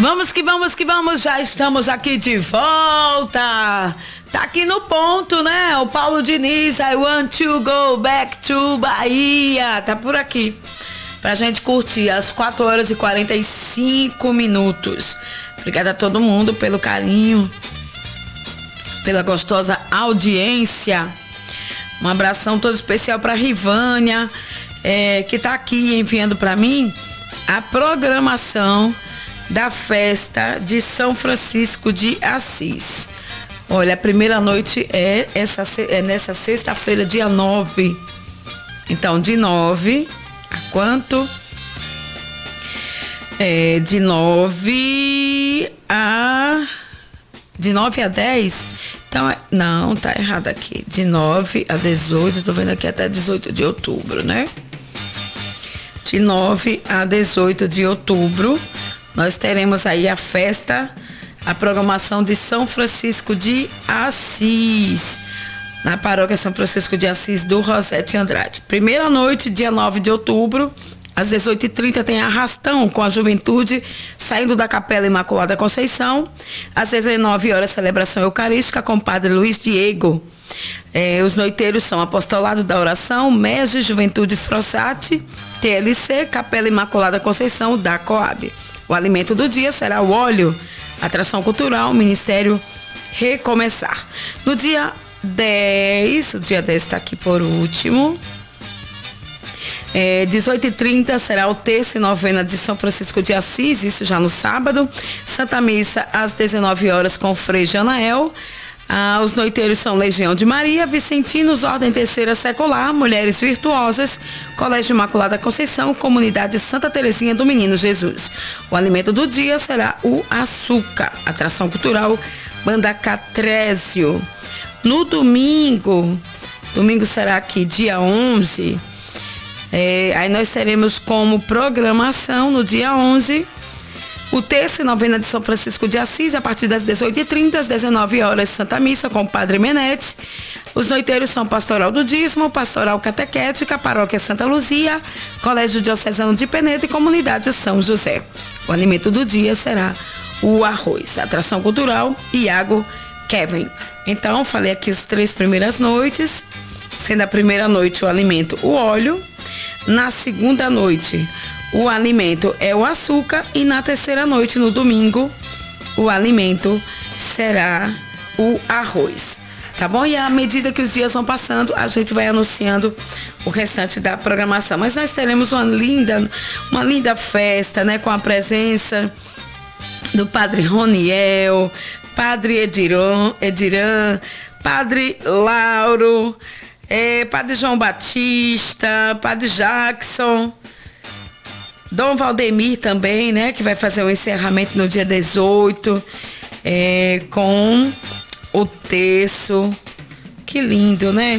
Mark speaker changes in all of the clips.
Speaker 1: Vamos que vamos que vamos, já estamos aqui de volta. Tá aqui no ponto, né? O Paulo Diniz, I want to go back to Bahia. Tá por aqui pra gente curtir às 4h45. Obrigada a todo mundo pelo carinho, pela gostosa audiência. Um abração todo especial pra Rivânia, que tá aqui enviando pra mim a programação da festa de São Francisco de Assis. Olha, a primeira noite é nessa sexta-feira, dia 9. Então, de 9 a quanto? De 9 a 10. Então, não, tá errado aqui. De 9 a 18, tô vendo aqui até 18 de outubro, né? De 9 a 18 de outubro, nós teremos aí a festa, a programação de São Francisco de Assis, na paróquia São Francisco de Assis do Rosete Andrade. Primeira noite, dia 9 de outubro, às 18h30, tem arrastão com a juventude saindo da Capela Imaculada Conceição. Às 19h, celebração eucarística com o Padre Luiz Diego. Os noiteiros são Apostolado da Oração, MEG, Juventude Frossati, TLC, Capela Imaculada Conceição da Coab. O alimento do dia será o óleo, atração cultural, Ministério Recomeçar. No dia 10, o dia 10 está aqui por último, 18h30 será o terço e novena de São Francisco de Assis, isso já no sábado. Santa Missa às 19h com o Frei Janael. Os noiteiros são Legião de Maria, Vicentinos, Ordem Terceira Secular, Mulheres Virtuosas, Colégio Imaculada Conceição, Comunidade Santa Terezinha do Menino Jesus. O alimento do dia será o açúcar, atração cultural, Banda Catrésio. No domingo será aqui dia 11, aí nós teremos como programação no dia 11, o terço e novena de São Francisco de Assis, a partir das 18h30, às 19h, Santa Missa com o Padre Menete. Os noiteiros são Pastoral do Dízimo, Pastoral Catequética, Paróquia Santa Luzia, Colégio Diocesano de Peneta e Comunidade São José. O alimento do dia será o arroz. Atração cultural, Iago Kevin. Então, falei aqui as 3 primeiras noites, sendo a primeira noite o alimento, o óleo. Na segunda noite, o alimento é o açúcar e na terceira noite, no domingo, o alimento será o arroz. Tá bom? E à medida que os dias vão passando, a gente vai anunciando o restante da programação. Mas nós teremos uma linda festa, né? Com a presença do Padre Roniel, Padre Ediran, Padre Lauro, Padre João Batista, Padre Jackson, Dom Valdemir também, né? Que vai fazer o encerramento no dia 18, com o terço. Que lindo, né?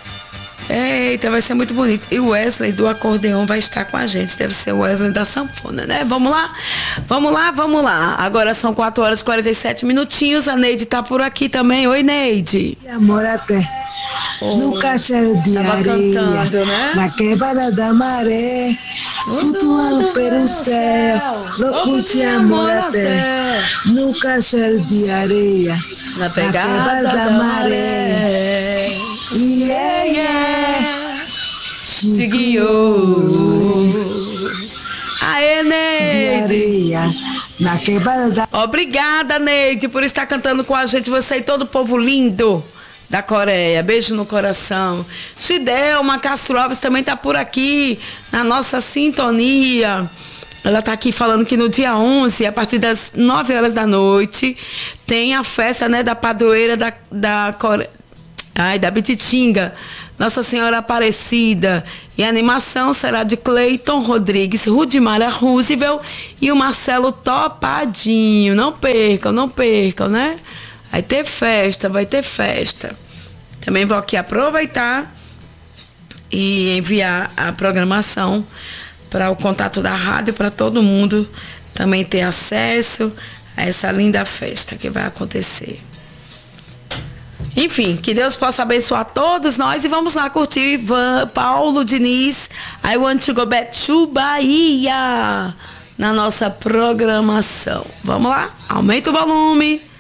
Speaker 1: Eita, vai ser muito bonito. E o Wesley do acordeão vai estar com a gente. Deve ser o Wesley da sanfona, né? Vamos lá? Vamos lá. Agora são 4h47. A Neide tá por aqui também. Oi, Neide.
Speaker 2: Amor até. No caixeiro de areia,
Speaker 1: cantando, né?
Speaker 2: Na quebrada da maré, flutuando pelo céu, louco de amor até. No caixeiro de areia,
Speaker 1: na pegada da maré. Te guiou. Aê, Neide.
Speaker 2: Na quebrada da...
Speaker 1: Obrigada, Neide, por estar cantando com a gente. Você e todo o povo lindo da Coreia. Beijo no coração. Gidelma Castro Alves também tá por aqui na nossa sintonia. Ela tá aqui falando que no dia 11, a partir das 9h da noite, tem a festa, né, da padroeira da Bititinga, Nossa Senhora Aparecida. E a animação será de Cleiton Rodrigues, Rudimara Roosevelt e o Marcelo Topadinho. Não percam, né? Vai ter festa. Também vou aqui aproveitar e enviar a programação para o contato da rádio, para todo mundo também ter acesso a essa linda festa que vai acontecer. Enfim, que Deus possa abençoar todos nós e vamos lá curtir Paulo Diniz, I want to go back to Bahia. na nossa programação. Vamos lá? Aumenta o volume.